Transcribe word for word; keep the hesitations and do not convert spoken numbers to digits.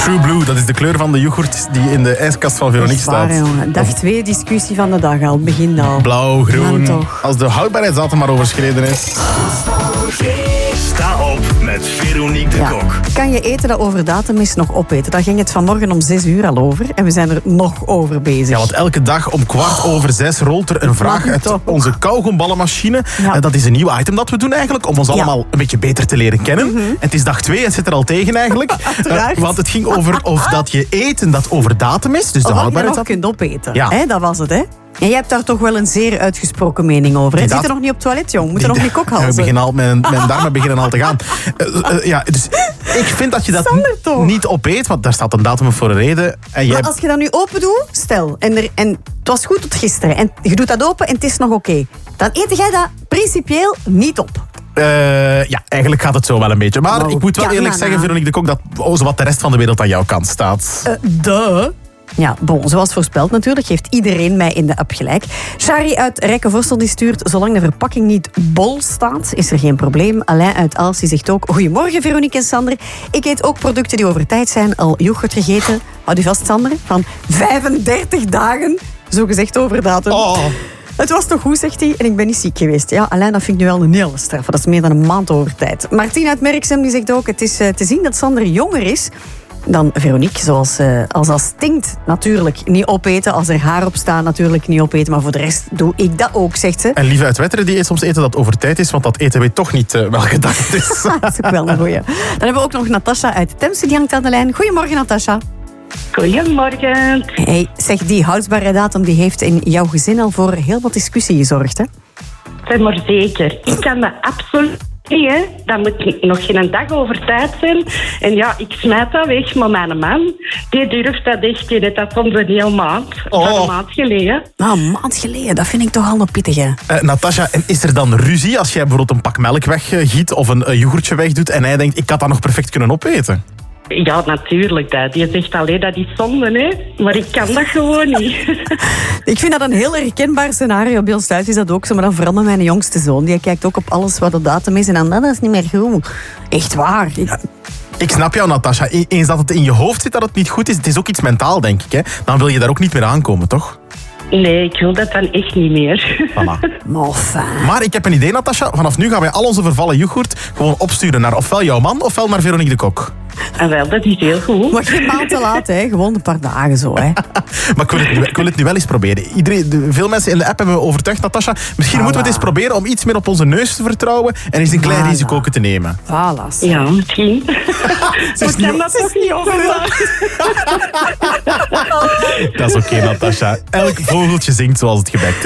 True Blue, dat is de kleur van de yoghurt die in de ijskast van Veronique Waar, staat. jongen. Dag twee, discussie van de dag al. Begin al. Blauw, groen. Man, toch. Als de houdbaarheidsdatum maar overschreden is. Sta op met Veronique de Ja. Kok. Kan je eten dat over datum is nog opeten? Daar ging het vanmorgen om zes uur al over. En we zijn er nog over bezig. Ja, want elke dag om kwart over zes rolt er een vraag Man, uit toch. onze kauwgomballenmachine. Ja. En dat is een nieuw item dat we doen eigenlijk, om ons Ja. allemaal een beetje beter te leren kennen. En het is dag twee, het zit er al tegen eigenlijk. Uiteraard. Uh, want het ging over of dat je eten dat over datum is, dus de Of dat je nog houdbaarheidsdatum. kunt opeten. Ja. Hè, dat was het, hè? En jij hebt daar toch wel een zeer uitgesproken mening over. Hè? Die Zit er dat- nog niet op het toilet, jong? Moet er nog niet Ja, we kokhalzen? beginnen al, mijn, mijn darmen beginnen al te gaan. Uh, uh, ja, dus ik vind dat je dat Sander, toch? niet opeet, want daar staat een datum voor een reden. En jij... Maar als je dat nu open doet, stel, en, er, en het was goed tot gisteren, en je doet dat open en het is nog oké, dan eet jij dat principieel niet op. Uh, ja, eigenlijk gaat het zo wel een beetje. Maar Nou, ik moet wel ja, eerlijk nou, zeggen, nou. Veronique de Kok, dat oh, zowat de rest van de wereld aan jouw kant staat. Uh, de. Ja, bon, zoals voorspeld natuurlijk, geeft iedereen mij in de app gelijk. Shari uit Rijkenvorstel die stuurt, zolang de verpakking niet bol staat, is er geen probleem. Alain uit Aalst die zegt ook, goedemorgen Veronique en Sander. Ik eet ook producten die over tijd zijn, al yoghurt gegeten. Houd u vast, Sander, van vijfendertig dagen, zo gezegd over datum. Oh. Het was toch goed, zegt hij, en ik ben niet ziek geweest. Ja, Alain, dat vind ik nu wel een hele straf. Dat is meer dan een maand over tijd. Martien uit Merksem die zegt ook, het is uh, te zien dat Sander jonger is dan Veronique, zoals uh, als dat stinkt natuurlijk niet opeten. Als er haar op staat natuurlijk niet opeten. Maar voor de rest doe ik dat ook, zegt ze. En Lieve uit Wetteren die eet soms eten dat over tijd is, want dat eten weet toch niet uh, welke dag het is. Dat is ook wel een goeie. Dan hebben we ook nog Natasha uit Temse, die hangt aan de lijn. Goedemorgen, Natasha. Goedemorgen. Hey, zeg, die houdbare datum die heeft in jouw gezin al voor heel wat discussie gezorgd, hè? Zeg maar zeker. Ik kan dat absoluut niet, hè. Dat moet nog geen dag over tijd zijn. En ja, ik smijt dat weg, maar mijn man, die durft dat echt. Die deed dat soms een heel maand. Oh. Van een maand geleden. Nou, een maand geleden, dat vind ik toch al een pittige. Uh, Natasja, en is er dan ruzie als jij bijvoorbeeld een pak melk weggiet of een uh, yoghurtje wegdoet en hij denkt, ik had dat nog perfect kunnen opeten? Ja, natuurlijk. Dat. Die zegt alleen dat is zonde, hè. Maar ik kan dat gewoon niet. Ik vind dat een heel herkenbaar scenario. Bij ons thuis is dat ook zo, maar dan vooral met mijn jongste zoon. Die kijkt ook op alles wat de datum is en dan, dat is niet meer goed. Echt waar. Ik... Ik snap jou, Natasja. E- Eens dat het in je hoofd zit dat het niet goed is, het is ook iets mentaal, denk ik. Hè? Dan wil je daar ook niet meer aankomen, toch? Nee, ik wil dat dan echt niet meer. Voilà. Maar fijn. Maar ik heb een idee, Natasja. Vanaf nu gaan wij al onze vervallen yoghurt gewoon opsturen naar ofwel jouw man ofwel naar Veronique de Kok. En wel, dat is heel goed. Maar geen maand te laat, hè. Gewoon een paar dagen zo, hè. Maar ik wil, het nu, ik wil het nu wel eens proberen. Iedereen, de- veel mensen in de app hebben me overtuigd, Natasja. Misschien Voilà. moeten we het eens proberen om iets meer op onze neus te vertrouwen en eens een klein Voilà. risico te nemen. Voilà. Ja, misschien. Ze is Ik kan niet- dat toch niet over. Dat is oké, Natasja. Elk vogeltje zingt zoals het gebekt is.